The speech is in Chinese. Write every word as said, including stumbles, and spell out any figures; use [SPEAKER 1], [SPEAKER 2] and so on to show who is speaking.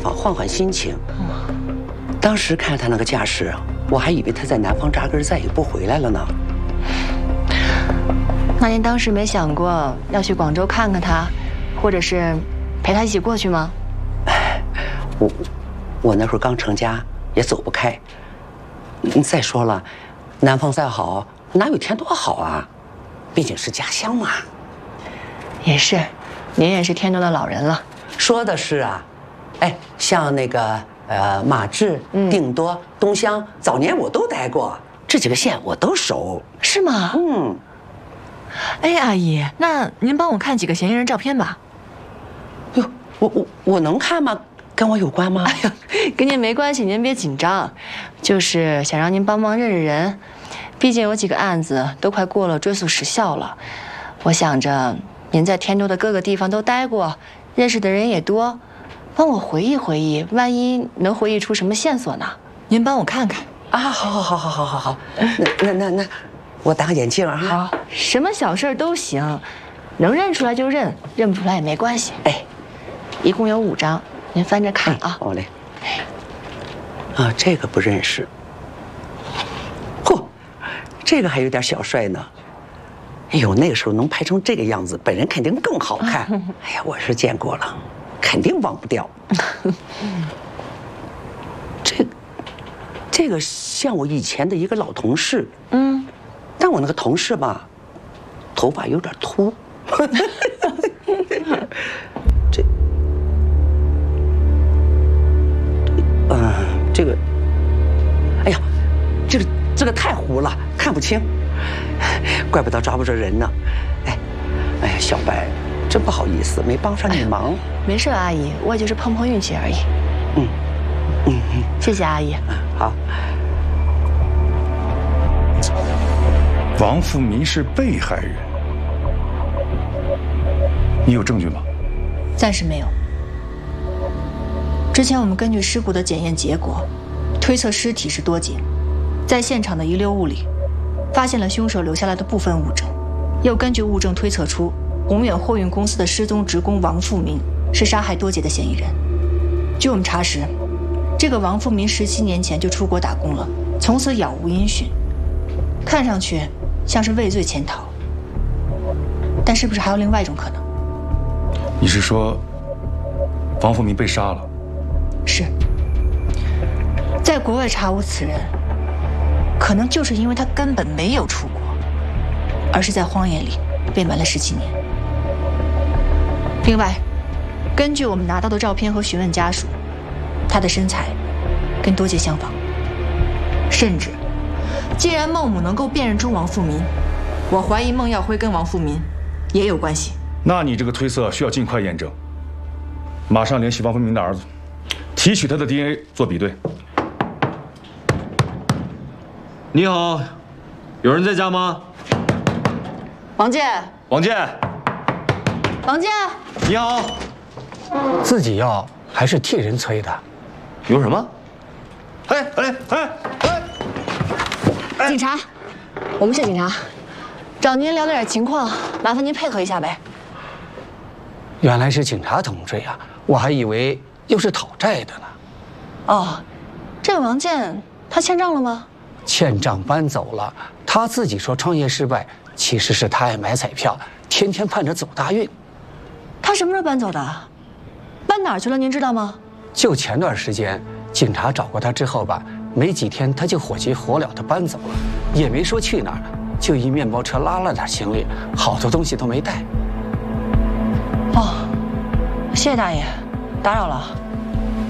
[SPEAKER 1] 方换换心情。当时看他那个架势，我还以为他在南方扎根，再也不回来了呢。
[SPEAKER 2] 那您当时没想过要去广州看看他，或者是陪他一起过去吗？
[SPEAKER 1] 我我那会儿刚成家，也走不开。再说了，南方再好，哪有天多好啊？毕竟是家乡嘛。
[SPEAKER 2] 也是，您也是天多的老人了。
[SPEAKER 1] 说的是啊，哎，像那个呃马治、定多、东乡，早年我都待过，这几个县我都熟。
[SPEAKER 2] 是吗？
[SPEAKER 1] 嗯。
[SPEAKER 2] 哎，阿姨，那您帮我看几个嫌疑人照片吧。
[SPEAKER 1] 哟，我我我能看吗？跟我有关吗？
[SPEAKER 2] 哎呀，跟您没关系，您别紧张，就是想让您帮忙认认人。毕竟有几个案子都快过了追诉时效了，我想着您在天都的各个地方都待过，认识的人也多，帮我回忆回忆，万一能回忆出什么线索呢？您帮我看看
[SPEAKER 1] 啊！好好好好好好好，那那那那，我戴个眼镜啊。
[SPEAKER 2] 好，什么小事都行，能认出来就认，认不出来也没关系。哎，一共有五张，您翻着看啊。
[SPEAKER 1] 好嘞。啊，这个不认识。嚯，这个还有点小帅呢。哎呦，那个时候能拍成这个样子，本人肯定更好看。哎呀，我是见过了，肯定忘不掉。这，这个像我以前的一个老同事。嗯，但我那个同事吧，头发有点秃。这，嗯，这个，哎呀，这个这个太糊了，看不清。怪不得抓不着人呢。哎，哎呀，小白，真不好意思，没帮上你忙。
[SPEAKER 2] 没事，阿姨，我也就是碰碰运气而已。
[SPEAKER 1] 嗯，嗯嗯，
[SPEAKER 2] 谢谢阿姨。
[SPEAKER 1] 好。
[SPEAKER 3] 王富民是被害人，你有证据吗？
[SPEAKER 2] 暂时没有。之前我们根据尸骨的检验结果，推测尸体是多劫，在现场的遗留物里发现了凶手留下来的部分物证，又根据物证推测出宏远货运公司的失踪职工王富民是杀害多劫的嫌疑人。据我们查实，这个王富民十七年前就出国打工了，从此杳无音讯，看上去像是畏罪潜逃。但是不是还有另外一种可能？
[SPEAKER 3] 你是说王富民被杀了？
[SPEAKER 2] 是。在国外查无此人，可能就是因为他根本没有出国，而是在荒野里被埋了十七年。另外，根据我们拿到的照片和询问家属，他的身材跟多杰相仿。甚至，既然孟母能够辨认出王富民，我怀疑孟耀辉跟王富民也有关系。
[SPEAKER 3] 那你这个推测需要尽快验证，马上联系王富民的儿子，提取他的 D N A 做比对。
[SPEAKER 4] 你好，有人在家吗？
[SPEAKER 2] 王健，
[SPEAKER 4] 王健，
[SPEAKER 2] 王健，
[SPEAKER 4] 你好。
[SPEAKER 5] 自己要还是替人催的？
[SPEAKER 4] 有什么？哎哎哎
[SPEAKER 2] 哎！警察，我们是警察，找您了解点情况，麻烦您配合一下呗。
[SPEAKER 5] 原来是警察同志呀，我还以为又是讨债的呢。
[SPEAKER 2] 哦，这个王健他欠账了吗？
[SPEAKER 5] 欠账搬走了，他自己说创业失败，其实是他爱买彩票，天天盼着走大运。
[SPEAKER 2] 他什么时候搬走的？搬哪儿去了？您知道吗？
[SPEAKER 5] 就前段时间，警察找过他之后吧，没几天他就火急火燎的搬走了，也没说去哪儿，就一面包车拉了点行李，好多东西都没带。
[SPEAKER 2] 哦，谢谢大爷，打扰了。